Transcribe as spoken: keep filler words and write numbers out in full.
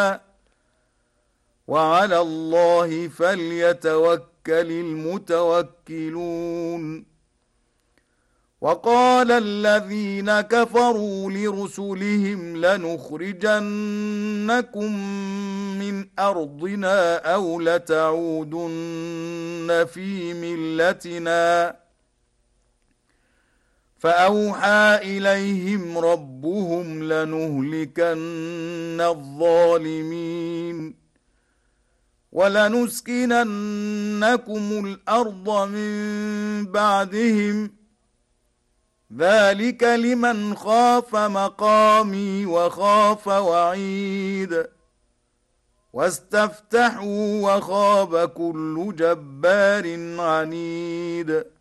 وعلى الله فليتوكل المتوكلون. وقال الذين كفروا لرسلهم لنخرجنكم من أرضنا أو لتعودن في ملتنا فأوحى إليهم ربهم لنهلكن الظالمين ولنسكننكم الأرض من بعدهم ذلك لمن خاف مقامي وخاف وعيد واستفتحوا وخاب كل جبار عنيد.